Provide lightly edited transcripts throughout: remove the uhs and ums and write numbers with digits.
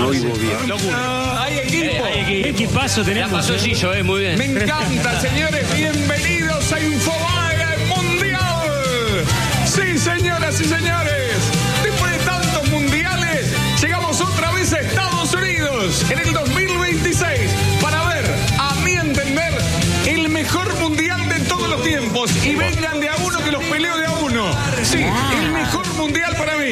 no vivo bien. Hay equipo. ¿Qué equipazo tenemos? Ya pasó el Gillo, muy bien. Me encanta, señores. Bienvenidos a Infobae Mundial. Sí, señoras y señores. Después de tantos mundiales, llegamos otra vez a Estados Unidos en el 2026 para ver, a mi entender, el mejor mundial de todos los tiempos. Y vengan de a uno que los peleo de a uno. Sí, el mejor mundial para mí.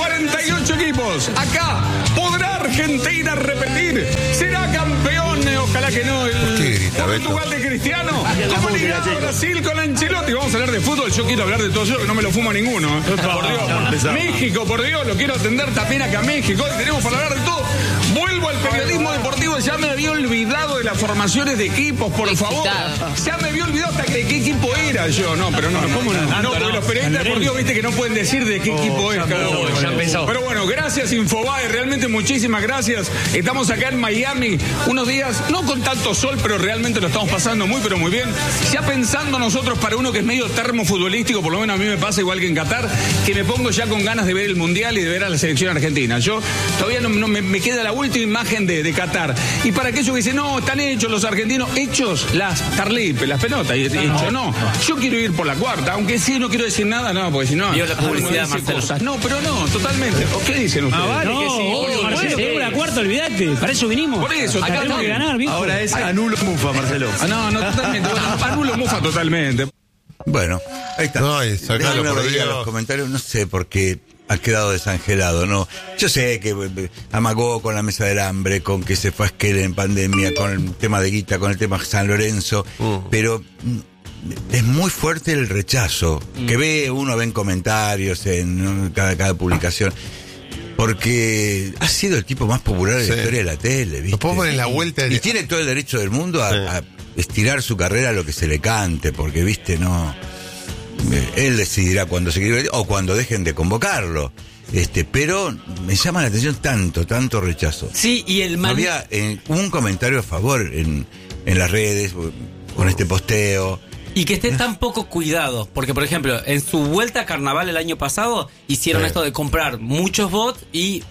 48 equipos. Acá, ¿podrá Argentina repetir? ¿Será campeón? Ojalá que no. El Portugal de Cristiano. ¿Cómo le gana Brasil con Ancelotti? Vamos a hablar de fútbol. Yo quiero hablar de todo eso, que no me lo fumo a ninguno. Por Dios. México, por Dios, lo quiero atender también acá a México. Hoy tenemos para hablar de todo. Vuelvo al periodismo deportivo. Ya me había olvidado de las formaciones de equipos, por favor. Ya me había olvidado hasta de qué equipo era yo. No, pero no. ¿Cómo no? No, porque los periodistas deportivos, viste que no pueden decir de qué equipo es cada uno. Ya empezó. Pero bueno, gracias Infobae, realmente muchísimas gracias. Estamos acá en Miami, unos días, no con tanto sol, pero realmente lo estamos pasando muy, pero muy bien. Ya pensando nosotros, para uno que es medio termofutbolístico, por lo menos a mí me pasa igual que en Qatar, que me pongo ya con ganas de ver el Mundial y de ver a la selección argentina. Yo todavía no me queda la última imagen de Qatar. Y para aquellos que dicen, no, están hechos los argentinos, hechos las tarlipes, las penotas, y hecho no. Yo quiero ir por la cuarta, aunque sí no quiero decir nada, no, porque si no... Vio la publicidad, Marcelo. Cosas. No, pero no, totalmente. ¿Qué dicen ustedes? Vale, no, que sí. Marcelo, tenemos la cuarta, olvídate. Para eso vinimos. Por eso, acá tenemos que ganar, viejo. Ahora es anulo mufa, Marcelo. No, totalmente. Bueno, anulo mufa totalmente. Bueno, ahí está. No, y sacalo, Déjame por reír a Dios. los comentarios, no sé por qué ha quedado desangelado, ¿no? Yo sé que amagó con la mesa del hambre, con que se fue a Esquel en pandemia, con el tema de Guita, con el tema San Lorenzo, pero es muy fuerte el rechazo que uno ve en comentarios, en cada publicación. Porque ha sido el tipo más popular de la historia de la tele, ¿viste? Lo podemos poner la vuelta Y tiene todo el derecho del mundo a estirar su carrera a lo que se le cante, porque, ¿viste? No... Él decidirá cuando se quiere o cuando dejen de convocarlo. Pero me llama la atención tanto rechazo. Sí, y el Había un comentario a favor en las redes, con este posteo. Y que esté tan poco cuidado, porque por ejemplo, en su vuelta a Carnaval el año pasado, hicieron esto de comprar muchos bots y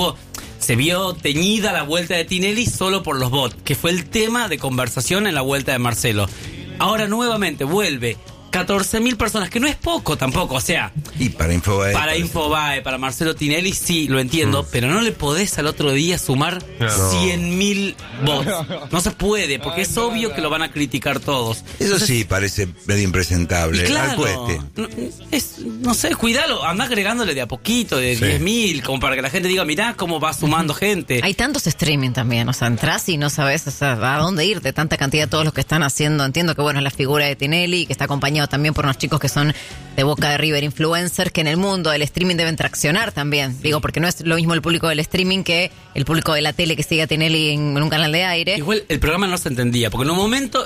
se vio teñida la vuelta de Tinelli solo por los bots, que fue el tema de conversación en la vuelta de Marcelo. Ahora nuevamente vuelve 14.000 personas, que no es poco tampoco, o sea... Y para Infobae... Para Marcelo Tinelli sí, lo entiendo, pero no le podés al otro día sumar 100.000 bots. No se puede, porque es obvio que lo van a criticar todos. Eso sí parece medio impresentable. Claro, al cohete. No sé, cuidalo, anda agregándole de a poquito, de 10.000, como para que la gente diga, mirá cómo va sumando gente. Hay tantos streaming también, o sea, entras y no sabes, o sea, a dónde ir de tanta cantidad de todos los que están haciendo. Entiendo que bueno, es la figura de Tinelli, que está acompañado también por unos chicos que son de Boca de River influencers, que en el mundo del streaming deben traccionar también. Digo, porque no es lo mismo el público del streaming que el público de la tele que sigue a Tinelli en un canal de aire. Igual el programa no se entendía, porque en un momento...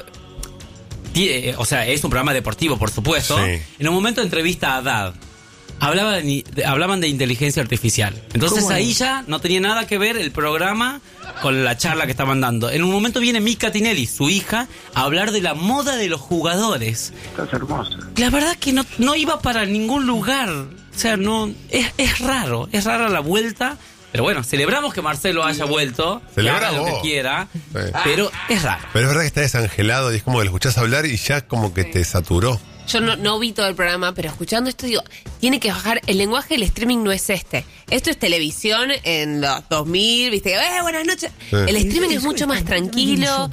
O sea, es un programa deportivo, por supuesto. Sí. En un momento de entrevista a Haddad, hablaban de inteligencia artificial. Entonces ahí ya no tenía nada que ver el programa con la charla que estaban dando. En un momento viene Mica Tinelli, su hija, a hablar de la moda de los jugadores. Estás hermosa. La verdad que no iba para ningún lugar. O sea, no es rara la vuelta. Pero bueno, celebramos que Marcelo haya vuelto. Celebra lo que quiera. Sí. Pero es raro. Pero es verdad que está desangelado y es como que lo escuchás hablar y ya como que te saturó. Yo no vi todo el programa, pero escuchando esto digo, tiene que bajar, el lenguaje del streaming no es este. Esto es televisión en los 2000, viste, buenas noches. Sí. El streaming es mucho más tranquilo,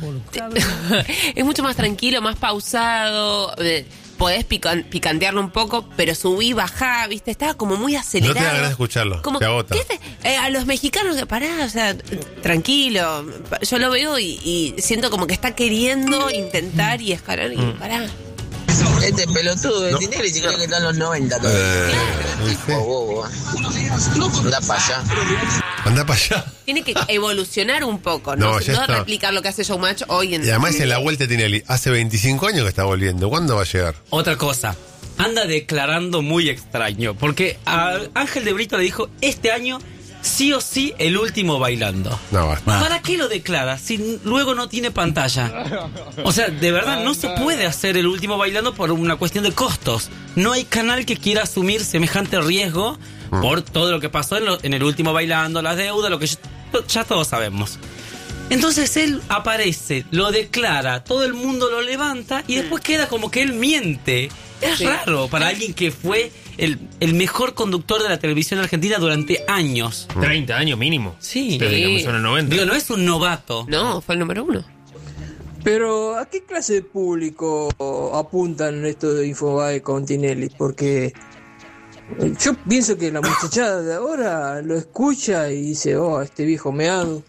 es mucho más tranquilo, más pausado, podés picantearlo un poco, pero subí, bajá, viste, estaba como muy acelerado. No te da ganas de escucharlo, como, te agota. A los mexicanos, pará, o sea, tranquilo. Yo lo veo y siento como que está queriendo intentar y escalar y pará. Este pelotudo de Tinelli se cree que está en los 90 todavía. Bobo. Anda para allá. Anda para allá. Tiene que evolucionar un poco, no replicar lo que hace Showmatch hoy en... Y además en la vuelta de Tinelli, hace 25 años que está volviendo. ¿Cuándo va a llegar? Otra cosa, anda declarando muy extraño, porque a Ángel de Brito le dijo, este año sí o sí el último bailando. No, basta. ¿Para qué lo declara si luego no tiene pantalla? O sea, de verdad no se puede hacer el último bailando por una cuestión de costos. No hay canal que quiera asumir semejante riesgo por todo lo que pasó en el último bailando, las deudas, lo que Ya todos sabemos. Entonces él aparece, lo declara, todo el mundo lo levanta y después queda como que él miente. Es raro para alguien que fue el mejor conductor de la televisión argentina durante años. 30 años mínimo. Sí. Desde que empezó en el 90. Digo, no es un novato. No, fue el número 1. Pero, ¿a qué clase de público apuntan esto de Infobae con Tinelli? Porque yo pienso que la muchachada de ahora lo escucha y dice, este viejo meado.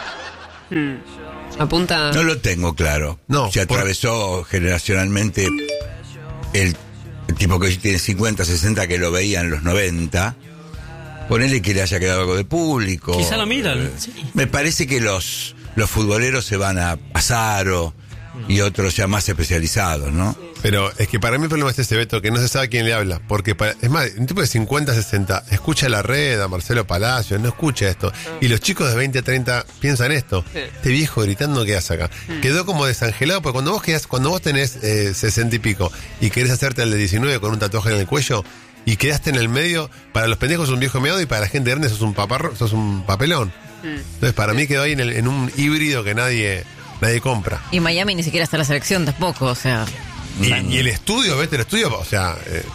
Apunta. No lo tengo claro. No, se atravesó generacionalmente el tipo que hoy tiene 50, 60 que lo veía en los 90. Ponele que le haya quedado algo de público. Quizá lo miran. Sí. Me parece que los futboleros se van a Azaro y otros ya más especializados, ¿no? Pero es que para mí el problema es ese, Beto, que no se sabe quién le habla. Porque, es más, un tipo de 50, 60 escucha la red, a Marcelo Palacios, no escucha esto. Y los chicos de 20 a 30 piensan esto. Este viejo gritando, ¿qué hace acá? Quedó como desangelado, porque cuando vos tenés 60 y pico y querés hacerte el de 19 con un tatuaje en el cuello y quedaste en el medio, para los pendejos sos un viejo meado y para la gente grande sos un papelón. Entonces para mí quedó ahí en un híbrido que nadie compra. Y Miami ni siquiera está la selección tampoco, o sea... Y el estudio, ¿ves? El estudio, o sea,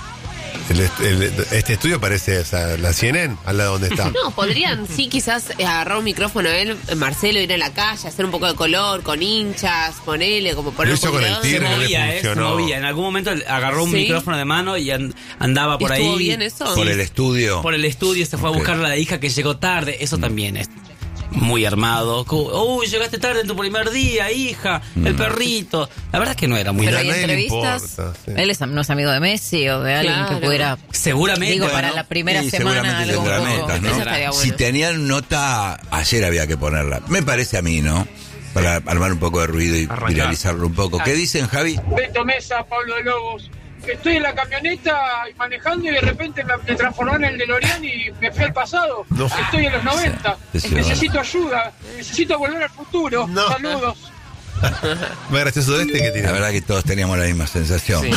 este estudio parece, o sea, la CNN al lado donde está. No, podrían, sí, quizás agarrar un micrófono a él, Marcelo, ir a la calle, hacer un poco de color, con hinchas, ponele, como poner Lo hizo con el Tigre, no le se funcionó. movía. En algún momento agarró un micrófono de mano y andaba por ahí. ¿Estuvo bien eso? Por el estudio. Por el estudio se fue a buscar a la hija que llegó tarde. Eso también es muy armado. Uy, llegaste tarde en tu primer día, hija, el perrito. La verdad es que no era muy... Pero Pero hay a nadie le entrevistas, importa, sí. él no es amigo de Messi o de alguien que pudiera... Seguramente. Digo, para ¿no? la primera Sí, semana seguramente algo tendrá un poco- metas, ¿no? Eso estaría bueno. Si tenían nota, ayer había que ponerla. Me parece a mí, ¿no? Para armar un poco de ruido y Arrancar. viralizarlo un poco. ¿Qué dicen, Javi? Beto Mesa, Pablo Lobos. Estoy en la camioneta manejando y de repente me transformé en el DeLorean y me fui al pasado. No. Estoy en los 90. Sí, Necesito ayuda. Necesito volver al futuro. No. Saludos. Más gracioso de este que tiene. La verdad que todos teníamos la misma sensación.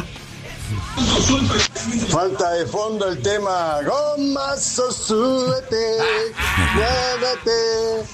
Falta de fondo el tema Gomazo, súbete, muévete.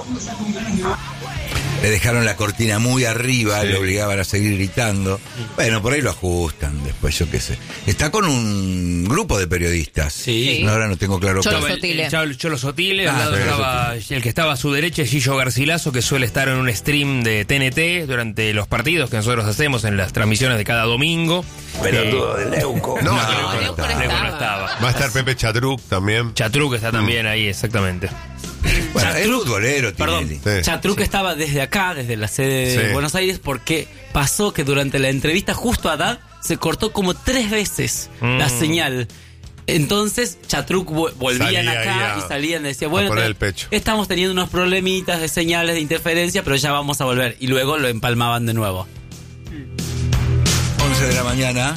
Le dejaron la cortina muy arriba, le obligaban a seguir gritando. Bueno, por ahí lo ajustan después, yo qué sé. Está con un grupo de periodistas. Sí. Ahora no tengo claro Cholo cuál. Sotile. El Cholo Sotile, al Ah, lado Cholo estaba el que estaba a su derecha, es Gillo Garcilaso, que suele estar en un stream de TNT durante los partidos que nosotros hacemos en las transmisiones de cada domingo. Pelotudo de Leuco. No, Leuco no Leuco no estaba. estaba. Va a estar Pepe Chatruc también. Chatruc está también ahí, exactamente. Bueno, es Chatruc, futbolero, perdón, Tinelli. Sí. Chatruc estaba desde acá, desde la sede de Sí. Buenos Aires, porque pasó que durante la entrevista justo a Haddad se cortó como 3 veces la señal. Entonces Chatruc volvían Salía acá ahí y salían y decía, a bueno, poner el pecho. estamos teniendo unos problemitas de señales de interferencia, pero ya vamos a volver. Y luego lo empalmaban de nuevo. 11 de la mañana.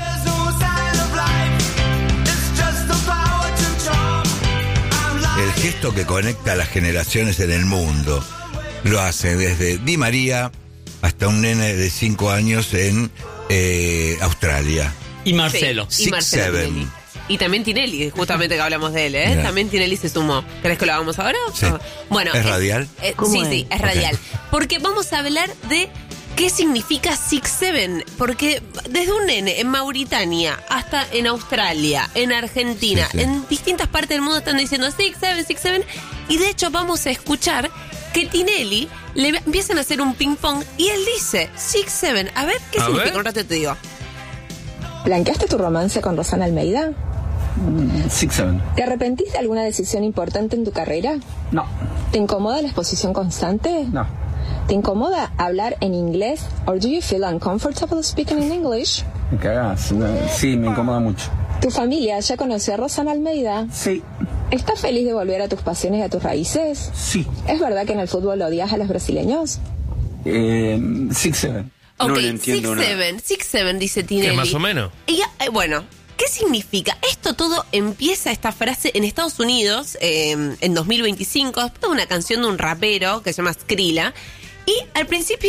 El gesto que conecta a las generaciones en el mundo lo hace desde Di María hasta un nene de 5 años en Australia. Y Marcelo. Sí, y Marcelo 6'7". Tinelli. Y también Tinelli, justamente que hablamos de él, ¿eh? Mira. También Tinelli se sumó. ¿Crees que lo hagamos ahora? Sí. Bueno. ¿Es radial? Sí, es radial. Porque vamos a hablar de qué significa 6'7". Porque desde un nene en Mauritania hasta en Australia, en Argentina, Sí, sí. en distintas partes del mundo están diciendo 6'7", 6'7". Y de hecho vamos a escuchar que Tinelli le empiezan a hacer un ping pong y él dice 6'7". A ver, ¿qué A significa? ver. Un rato te digo. ¿Blanqueaste tu romance con Rosana Almeida? 6'7". ¿Te arrepentís de alguna decisión importante en tu carrera? No, ¿Te incomoda la exposición constante? no. ¿Te incomoda hablar en inglés? Or do you feel uncomfortable speaking in English? Me cagás. Sí, me incomoda mucho. ¿Tu familia ya conoció a Rosana Almeida? Sí, ¿Estás feliz de volver a tus pasiones y a tus raíces? sí. ¿Es verdad que en el fútbol odias a los brasileños? 6'7". Ok, No le entiendo nada. 6'7", dice Tinelli. Que más o menos. Y bueno, ¿qué significa? Esto todo empieza, esta frase, en Estados Unidos, en 2025, después de una canción de un rapero que se llama Skrilla. Y al principio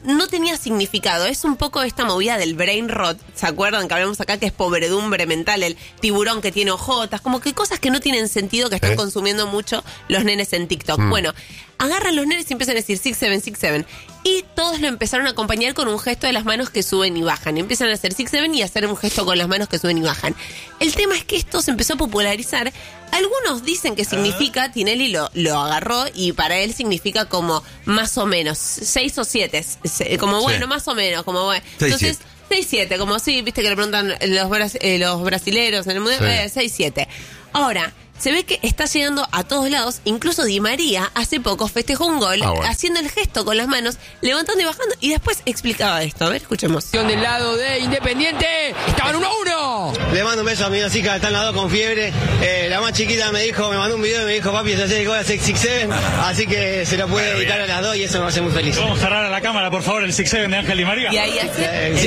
no tenía significado. Es un poco esta movida del brain rot. ¿Se acuerdan que hablamos acá que es pobredumbre mental? El tiburón que tiene ojotas, como que cosas que no tienen sentido que están consumiendo mucho los nenes en TikTok. Bueno, agarran los nenes y empiezan a decir 6-7, 6-7. Y todos lo empezaron a acompañar con un gesto de las manos que suben y bajan. Empiezan a hacer 6-7 y a hacer un gesto con las manos que suben y bajan. El tema es que esto se empezó a popularizar. Algunos dicen que significa, Tinelli lo agarró y para él significa como más o menos 6 o 7. Como bueno, más o menos, como bueno. Entonces, 6-7, como sí, viste que le preguntan los brasileros en el mundo, 6-7. Ahora, se ve que está llegando a todos lados. Incluso Di María hace poco festejó un gol haciendo el gesto con las manos, levantando y bajando, y después explicaba esto. A ver, escuchemos. Del lado de Independiente, estaban 1-1. Le mando un beso a mi dos hijas, están las dos con fiebre. La más chiquita me mandó un video y me dijo, papi, te hace gol a 6-7, así que se lo puede dedicar a las dos y eso me hace muy feliz. Vamos a cerrar a la cámara, por favor, el 6-7 de Ángel Di María. Y ahí así.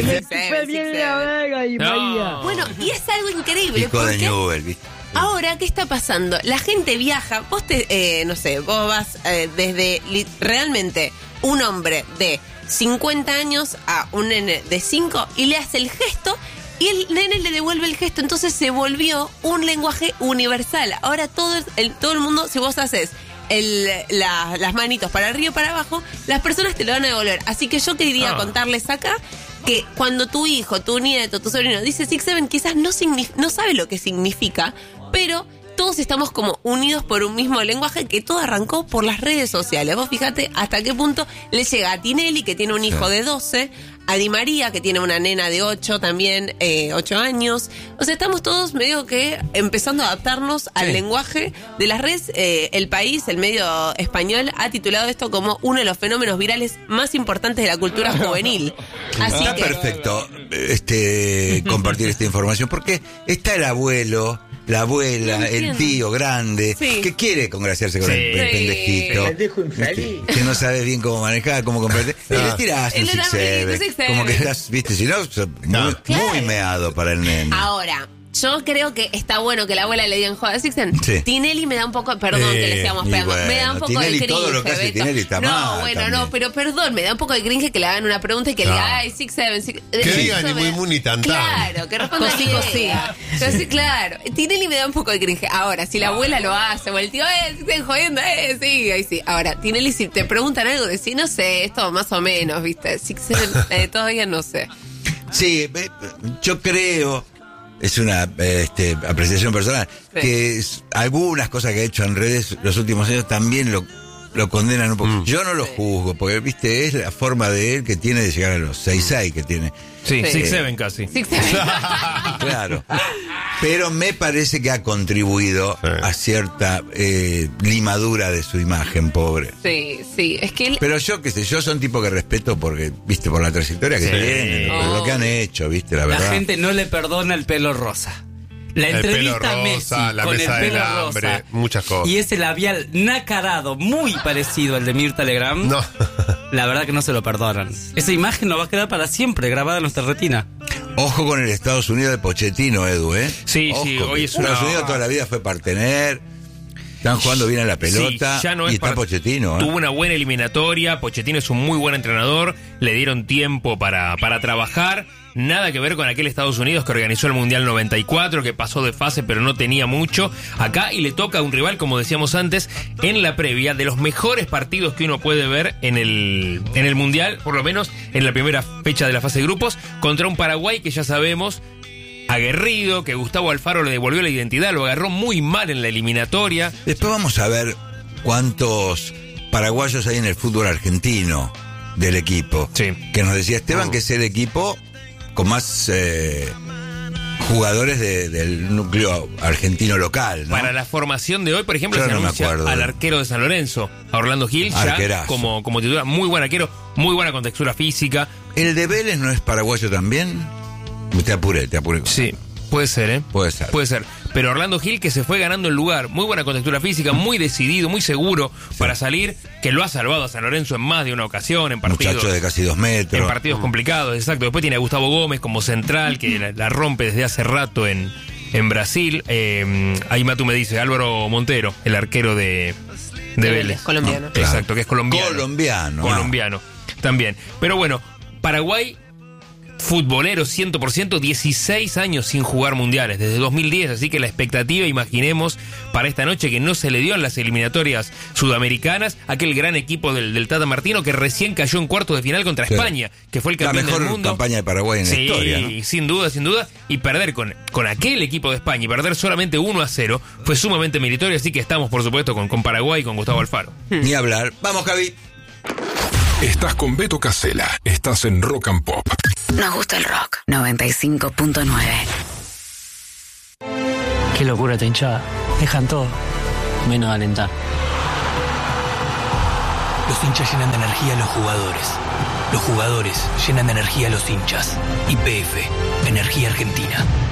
Bueno, y es algo increíble. Pico de Newell, ¿viste? Ahora, ¿qué está pasando? La gente viaja, vos vos vas desde realmente un hombre de 50 años a un nene de 5 y le hace el gesto y el nene le devuelve el gesto, entonces se volvió un lenguaje universal. Ahora todo el mundo, si vos haces las manitos para arriba y para abajo, las personas te lo van a devolver. Así que yo quería contarles acá que cuando tu hijo, tu nieto, tu sobrino dice 6-7, quizás no sabe lo que significa, pero todos estamos como unidos por un mismo lenguaje que todo arrancó por las redes sociales. Vos fíjate hasta qué punto le llega a Tinelli, que tiene un hijo de 12, a Di María, que tiene una nena de 8 también, 8 años. O sea, estamos todos medio que empezando a adaptarnos al lenguaje de las redes. El País, el medio español, ha titulado esto como uno de los fenómenos virales más importantes de la cultura juvenil. Así está que perfecto compartir esta información, porque está el abuelo, la abuela, el tío grande, que quiere congraciarse con el pendejito. El pendejo infeliz. Que no sabe bien cómo manejar, cómo comprender. Y le tirás un 6-7. Como que estás, viste, si no, muy meado para el nene. Ahora, yo creo que está bueno que la abuela le digan joda 6-7. Tinelli me da un poco, perdón que le seamos pegando, me da un poco Tinelli, de cringe. todo lo que hace Tinelli está mal. No, pero perdón, me da un poco de cringe que le hagan una pregunta y que le digan, ay, 6-7. Que digan ni muy ni tan. Claro, que respondan sí. Entonces, claro, Tinelli me da un poco de cringe. Ahora, si la abuela lo hace, o el tío, estén jodiendo, sí, ahí sí. Ahora, Tinelli, si te preguntan algo, decís, no sé, esto más o menos, ¿viste? 6-7, todavía no sé. Sí, yo creo, es una apreciación personal, que algunas cosas que ha hecho en redes los últimos años también lo condenan un poco. Yo no lo juzgo, porque, viste, es la forma de él que tiene de llegar a los 6-6 que tiene. Sí, 6-7 casi. 6-7. Claro. Pero me parece que ha contribuido a cierta limadura de su imagen, pobre. Sí, es que Pero yo, qué sé, yo son tipo que respeto porque, viste, por la trayectoria que tienen, por lo que han hecho, viste, la verdad. La gente no le perdona el pelo rosa. La entrevista a Messi la con mesa el pelo del hambre, rosa muchas cosas. y ese labial nacarado muy parecido al de Mirta Legrand. No. La verdad que no se lo perdonan. Esa imagen no va a quedar para siempre grabada en nuestra retina. Ojo con el Estados Unidos de Pochettino, Edu, Sí, Ojo, hoy es Estados Unidos toda la vida fue partener. Están jugando bien a la pelota, ya no y es está Pochettino. Tuvo una buena eliminatoria, Pochettino es un muy buen entrenador, le dieron tiempo para trabajar. Nada que ver con aquel Estados Unidos que organizó el Mundial 94, que pasó de fase pero no tenía mucho. Acá y le toca a un rival, como decíamos antes, en la previa, de los mejores partidos que uno puede ver en el Mundial, por lo menos en la primera fecha de la fase de grupos, contra un Paraguay que ya sabemos, aguerrido, que Gustavo Alfaro le devolvió la identidad, lo agarró muy mal en la eliminatoria. Después vamos a ver cuántos paraguayos hay en el fútbol argentino del equipo. Que nos decía Esteban que es el equipo con más jugadores del núcleo argentino local, ¿no? Para la formación de hoy, por ejemplo, se anuncia al arquero de San Lorenzo, a Orlando Gil, ya como titular. Muy buen arquero, muy buena contextura física. ¿El de Vélez no es paraguayo también? Te apuré. Sí, puede ser, Puede ser. Pero Orlando Gil, que se fue ganando el lugar, muy buena contextura física, muy decidido, muy seguro para salir, que lo ha salvado a San Lorenzo en más de una ocasión, en partidos. Muchacho de casi 2 metros. En partidos complicados, exacto. Después tiene a Gustavo Gómez como central, que la rompe desde hace rato en Brasil. Ahí Matu me dice, Álvaro Montero, el arquero de Vélez. Colombiano. Exacto, que es colombiano. Colombiano. también. Pero bueno, Paraguay, futbolero 100%, 16 años sin jugar mundiales, desde 2010, así que la expectativa, imaginemos, para esta noche que no se le dio en las eliminatorias sudamericanas, aquel gran equipo del Tata Martino que recién cayó en cuartos de final contra España, que fue el campeón del mundo. La mejor campaña de Paraguay en la historia, ¿no? Sin duda, y perder con aquel equipo de España y perder solamente 1-0 fue sumamente meritorio, así que estamos, por supuesto, con Paraguay y con Gustavo Alfaro. Ni hablar. Vamos, Javi. Estás con Beto Casella. Estás en Rock and Pop. Nos gusta el rock. 95.9. Qué locura esta hinchada. Dejan todo, menos alentar. Los hinchas llenan de energía a los jugadores. Los jugadores llenan de energía a los hinchas. YPF, Energía Argentina.